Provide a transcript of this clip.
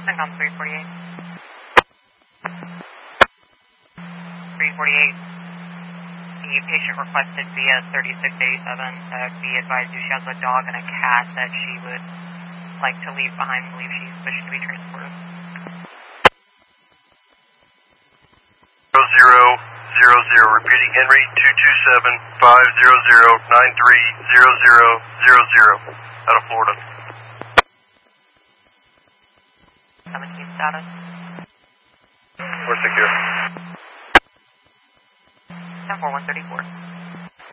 CENTCOM 348. 348. The patient requested via 3687 be advised she has a dog and a cat that she would like to leave behind. Believe she's wishing to be transported. 0000, repeating Henry 227-500-930000 out of Florida. 17 status. We're secure. 10-4134.